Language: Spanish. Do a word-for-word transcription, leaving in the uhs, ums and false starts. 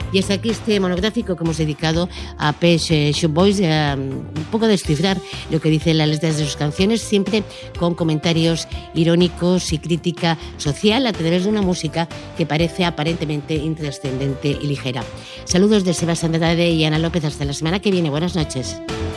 Y hasta aquí este monográfico que hemos dedicado a Pet Shop Boys, a un poco descifrar lo que dicen las letras de sus canciones, siempre con comentarios irónicos y crítica social a través de una música que parece aparentemente intrascendente y ligera. Saludos de Sebastián Andrade y Ana López. Hasta la semana que viene. Buenas noches.